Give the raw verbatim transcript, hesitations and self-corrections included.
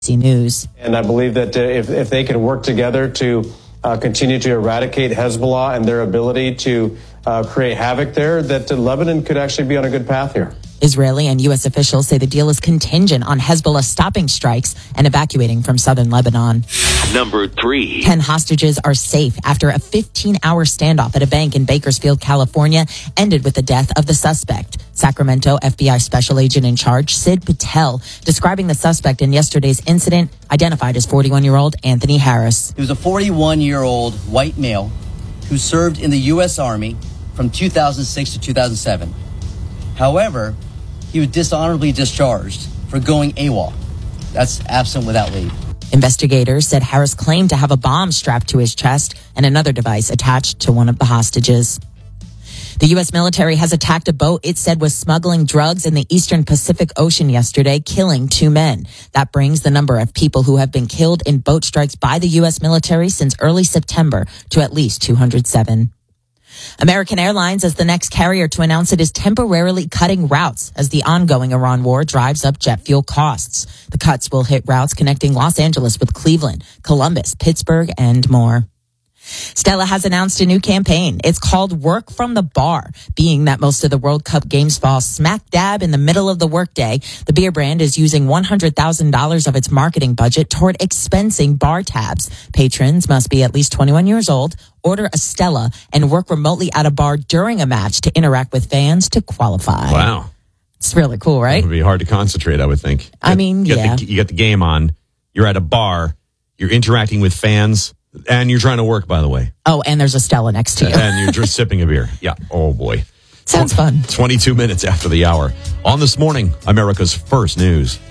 News. And I believe that uh, if, if they can work together to uh, continue to eradicate Hezbollah and their ability to uh, create havoc there, that uh, Lebanon could actually be on a good path here. Israeli and U S officials say the deal is contingent on Hezbollah stopping strikes and evacuating from southern Lebanon. Number three. Ten hostages are safe after a fifteen-hour standoff at a bank in Bakersfield, California, ended with the death of the suspect. Sacramento F B I Special Agent in Charge, Sid Patel, describing the suspect in yesterday's incident, identified as forty-one-year-old Anthony Harris. He was a forty-one-year-old white male who served in the U S Army from two thousand six to two thousand seven. However, he was dishonorably discharged for going AWOL. That's absent without leave. Investigators said Harris claimed to have a bomb strapped to his chest and another device attached to one of the hostages. The U S military has attacked a boat it said was smuggling drugs in the eastern Pacific Ocean yesterday, killing two men. That brings the number of people who have been killed in boat strikes by the U S military since early September to at least two hundred seven. American Airlines is the next carrier to announce it is temporarily cutting routes as the ongoing Iran war drives up jet fuel costs. The cuts will hit routes connecting Los Angeles with Cleveland, Columbus, Pittsburgh, and more. Stella has announced a new campaign. It's called Work from the Bar. Being that most of the World Cup games fall smack dab in the middle of the workday, the beer brand is using one hundred thousand dollars of its marketing budget toward expensing bar tabs. Patrons must be at least twenty-one years old, order a Stella, and work remotely at a bar during a match to interact with fans to qualify. Wow. It's really cool, right? It would be hard to concentrate, I would think. You I mean, you yeah. The, you got the game on. You're at a bar. You're interacting with fans. And you're trying to work, by the way. Oh, and there's a Stella next to you. And you're just sipping a beer. Yeah. Oh, boy. Sounds fun. twenty-two minutes after the hour. On This Morning, America's First News.